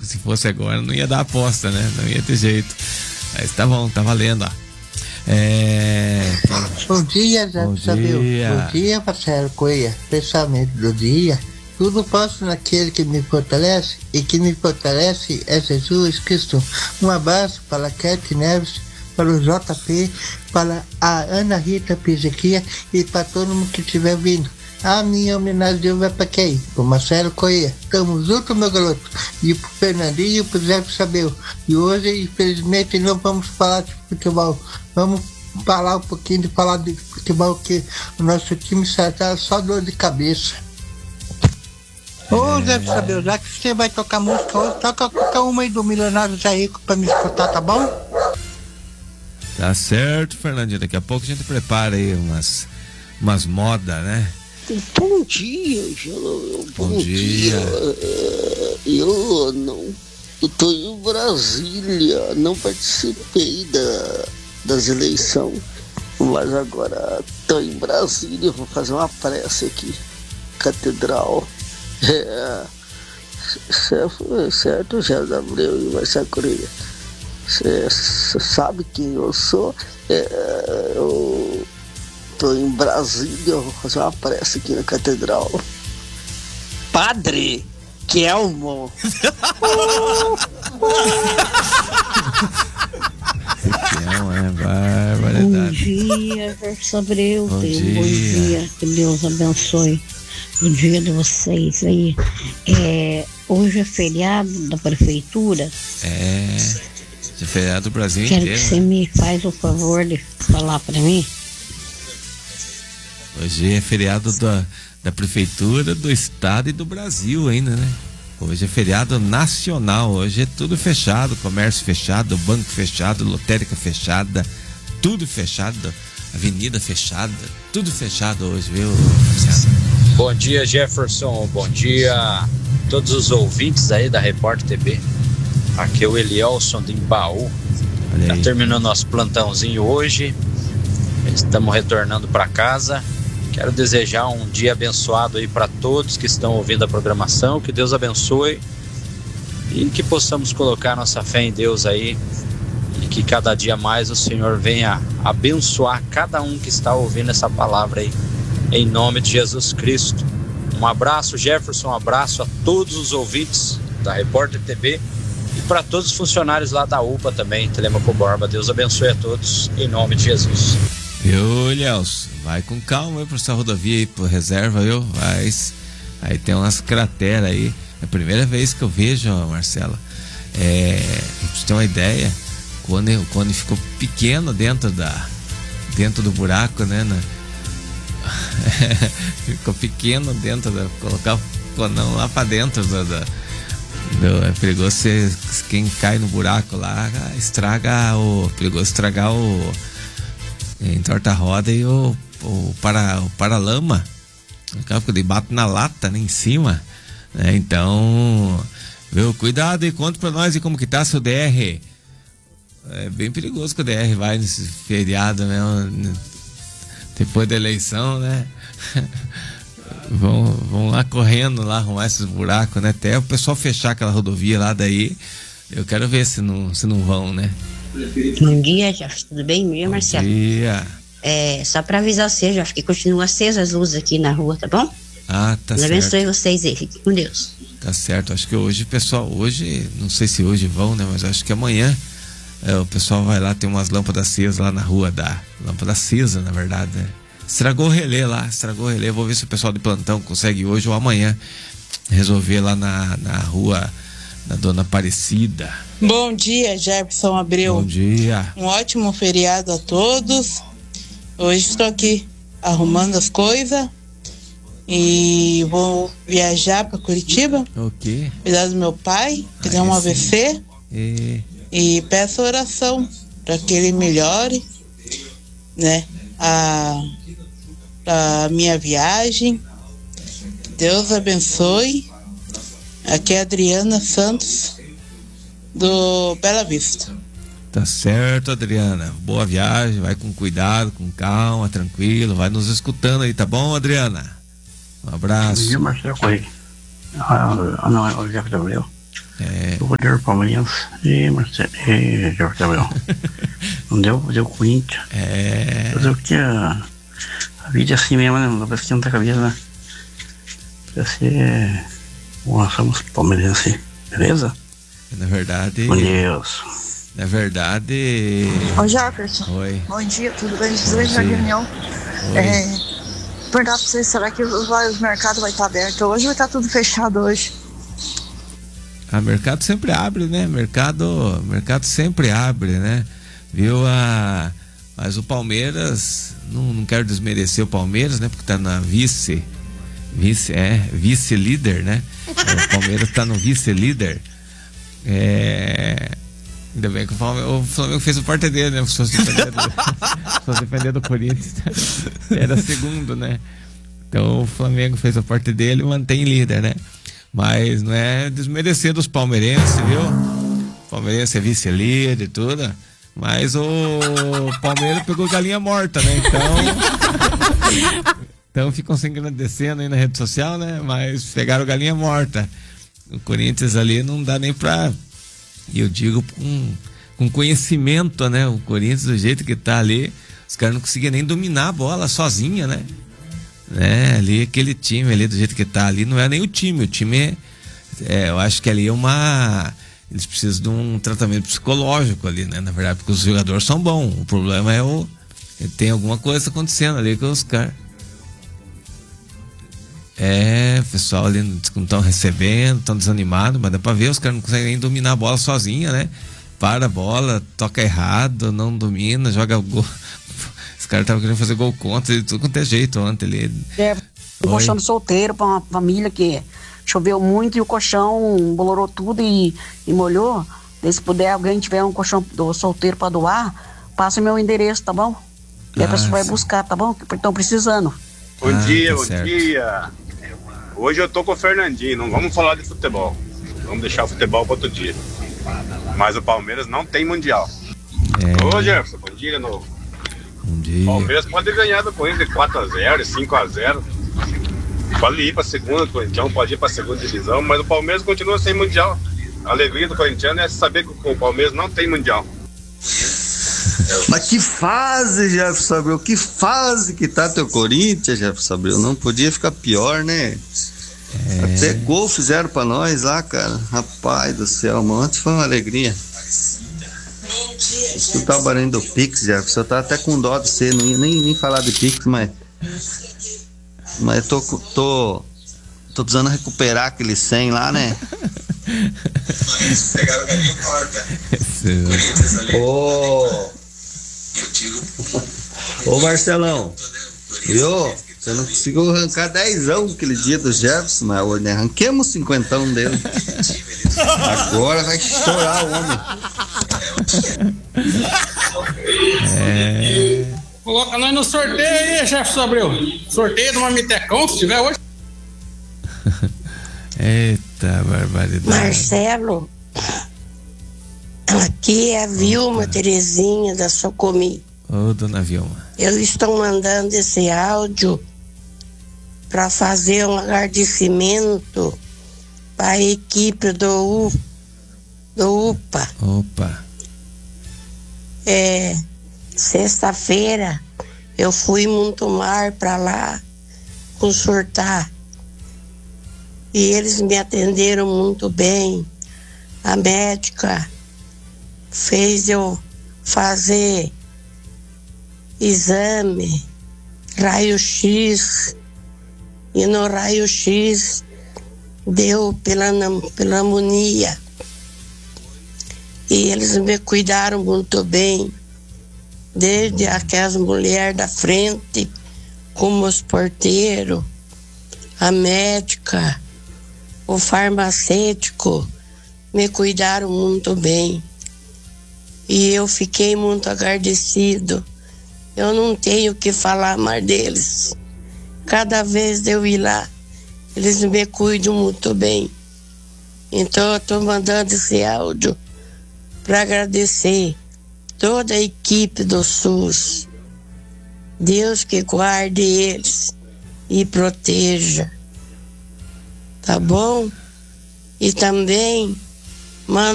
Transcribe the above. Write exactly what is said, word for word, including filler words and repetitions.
Se fosse agora, não ia dar aposta, né? Não ia ter jeito. Mas tá bom, tá valendo, ó. É... Bom dia, Zé Bom Sabeu. dia. Bom dia, Marcelo Coelho. Pensamento do dia. Tudo posso naquele que me fortalece, e que me fortalece é Jesus Cristo. Um abraço para a Kete Neves, para o J P, para a Ana Rita Pizequia e para todo mundo que estiver vindo. A minha homenagem de hoje vai para quem? Para o Marcelo Coelho. Tamo junto, meu garoto. E pro Fernandinho e pro Zé Sabeu. E hoje, infelizmente, não vamos falar de futebol. Vamos falar um pouquinho de falar de futebol, que o nosso time está só dor de cabeça. Ô, Zé Sabeu, já que você vai tocar música hoje, toca qualquer uma aí do Milionário Zé Rico pra me escutar, tá bom? Tá certo, Fernandinho. Daqui a pouco a gente prepara aí umas, umas modas, né? Bom dia, Gelo. Bom, Bom dia. dia. Eu não. Eu tô em Brasília. Não participei da, das eleições. Mas agora tô em Brasília. Vou fazer uma prece aqui. Catedral. É. Certo, certo, Gelo Abreu e Marcelo Coelho. Você sabe quem eu sou? É, eu. Tô em Brasília, eu vou fazer uma prece aqui na catedral. Padre Kelmo. Não é barbaridade. Bom dia, Gerson Abreu. Bom Deus, dia. bom dia. Que Deus abençoe o dia de vocês aí. É, hoje é feriado da prefeitura. É. De feriado do Brasil Quero inteiro. que você me faz o favor de falar pra mim. Hoje é feriado da, da prefeitura, do estado e do Brasil ainda, né? Hoje é feriado nacional. Hoje é tudo fechado, comércio fechado, banco fechado, lotérica fechada, tudo fechado, avenida fechada, tudo fechado hoje, viu, Marcelo? Bom dia, Jefferson. Bom dia a todos os ouvintes aí da Repórter T V. Aqui é o Elielson do Embaú. Tá terminando nosso plantãozinho hoje. Estamos retornando para casa. Quero desejar um dia abençoado aí para todos que estão ouvindo a programação. Que Deus abençoe e que possamos colocar nossa fé em Deus aí, e que cada dia mais o Senhor venha abençoar cada um que está ouvindo essa palavra aí, em nome de Jesus Cristo. Um abraço, Jefferson, um abraço a todos os ouvintes da Repórter T V e para todos os funcionários lá da U P A também, Telemaco Borba. Deus abençoe a todos, em nome de Jesus. Viu, Elielson? Vai com calma aí pra essa rodovia aí, por reserva, viu? Vai. Aí tem umas crateras aí. É a primeira vez que eu vejo, Marcela. É, pra você ter uma ideia, quando o cone ficou pequeno dentro da dentro do buraco, né? Na, ficou pequeno dentro da. Colocar o conão lá pra dentro da. da do, é perigoso ser, quem cai no buraco lá estraga o. Perigoso estragar o. Entorta a roda e o, o, para, o paralama. O carro fica de bate na lata, né, em cima. Né? Então, viu, cuidado e conta pra nós e como que tá seu D R. É bem perigoso que o D R vai nesse feriado, né? Depois da eleição, né? vão, vão lá correndo lá arrumar esses buracos, né? Até o pessoal fechar aquela rodovia lá daí. Eu quero ver se não, se não vão, né? Bom dia, Jefferson. Tudo bem? Bom dia, Marcelo. Bom dia. É, só pra avisar você, Jefferson, que continua acesa as luzes aqui na rua, tá bom? Ah, tá Deus certo. abençoe vocês aí. Fiquem com Deus. Tá certo. Acho que hoje, pessoal, hoje, não sei se hoje vão, né? Mas acho que amanhã é, o pessoal vai lá, tem umas lâmpadas acesas lá na rua da... Lâmpada acesa, na verdade, né? Estragou o relé lá, estragou o relé. Vou ver se o pessoal de plantão consegue hoje ou amanhã resolver lá na, na rua da Dona Aparecida. Bom dia, Jefferson Abreu. Bom dia. Um ótimo feriado a todos. Hoje estou aqui arrumando as coisas e vou viajar para Curitiba. O quê? Cuidar do meu pai, que tem um A V C. E... e peço oração para que ele melhore, né? A, a minha viagem. Deus abençoe. Aqui é a Adriana Santos, do Bela Vista. Tá certo, Adriana. Boa viagem, vai com cuidado, com calma, tranquilo. Vai nos escutando aí, tá bom, Adriana? Um abraço. Bom dia, Marcelo Coelho. Ah, não, é o Jefferson Abreu. É. O goleiro palmeirense. E Marcelo. E Gabriel. Não deu, deu Corinthians. É. Fazer o que? A, a vida é assim mesmo, né? Não dá pra esquentar a cabeça, né? Pra ser. Nós somos palmeirenses, beleza? Na verdade. Bom Deus. Na verdade. Ô Jefferson. Oi. Bom dia, tudo bem? Tudo bem, Jardim União? É, perguntar pra vocês, será que vai, o mercado vai estar aberto hoje ou vai estar tudo fechado hoje? A mercado sempre abre, né? Mercado, mercado sempre abre, né? Viu? A, mas o Palmeiras, não, não quero desmerecer o Palmeiras, né? Porque tá na vice, vice, é, vice-líder, né? O Palmeiras tá no vice-líder. É, ainda bem que o Flamengo, o Flamengo fez o parte dele, né? Se fosse defender do, se fosse defender do Corinthians, era segundo, né? Então o Flamengo fez a parte dele e mantém líder, né? Mas não é desmerecer dos palmeirenses, viu? O palmeirense é vice-líder e tudo. Mas o Palmeiras pegou galinha morta, né? Então. Então ficam se agradecendo aí na rede social, né? Mas pegaram galinha morta. O Corinthians ali não dá nem pra. E eu digo com, com conhecimento, né? O Corinthians, do jeito que tá ali, os caras não conseguiam nem dominar a bola sozinha, né? né? Ali aquele time ali do jeito que tá ali não é nem o time, o time é, é, eu acho que ali é uma, eles precisam de um tratamento psicológico ali, né? Na verdade, porque os jogadores são bons, o problema é o tem alguma coisa acontecendo ali com os caras. É, o pessoal ali não estão recebendo, estão desanimados, mas dá pra ver, os caras não conseguem nem dominar a bola sozinha, né? Para a bola, toca errado, não domina, joga gol. Os caras estavam querendo fazer gol contra de tudo quanto é jeito ontem ali. É, um colchão de solteiro pra uma família que choveu muito e o colchão bolorou tudo e, e molhou. E se puder, alguém tiver um colchão do solteiro pra doar, passa meu endereço, tá bom? E ah, a pessoa vai buscar, tá bom? Que estão precisando. Bom ah, dia, tá bom certo. dia. Hoje eu tô com o Fernandinho, não vamos falar de futebol. Vamos deixar o futebol para outro dia. Mas o Palmeiras não tem mundial. É. Ô Jefferson, bom dia de novo. Bom dia. O Palmeiras pode ganhar do Corinthians de quatro a zero, cinco a zero. Pode ir pra segunda, o Corinthians pode ir pra segunda divisão, mas o Palmeiras continua sem mundial. A alegria do corintiano é saber que o Palmeiras não tem mundial. Mas que fase, Jefferson Abreu, que fase que tá teu Corinthians, Jefferson Abreu, não podia ficar pior, né? É. Até gol fizeram pra nós lá, cara, rapaz do céu, ontem foi uma alegria. Escutar o barulho do Pix, Jefferson, eu tava até com dó de você, não ia nem, nem falar de Pix, mas mas eu tô, tô tô precisando recuperar aquele cem lá, né? Mas pegaram o galinho morta. Ô Ô Marcelão, viu? Você não conseguiu arrancar dezão aquele dia do Jefferson, mas hoje né? Arranquemos cinquentão dele. Agora vai estourar o homem. É... Coloca nós no sorteio aí, Jefferson Abreu. Sorteio de uma Mitecão, se tiver hoje. Eita barbaridade. Marcelo, aqui é a Vilma Opa. Terezinha da Socomi. Ô, dona Vilma. Eu estou mandando esse áudio para fazer um agradecimento para a equipe do, U, do UPA. Opa. É, sexta-feira eu fui em Montemar para lá consultar e eles me atenderam muito bem. A médica fez eu fazer exame, raio-x, e no raio-x deu pneumonia. E eles me cuidaram muito bem, desde aquelas mulheres da frente, como os porteiros, a médica, o farmacêutico, me cuidaram muito bem. E eu fiquei muito agradecido. Eu não tenho o que falar mais deles. Cada vez eu ir lá, eles me cuidam muito bem. Então eu estou mandando esse áudio para agradecer toda a equipe do SUS. Deus que guarde eles e proteja. Tá bom? E também Manda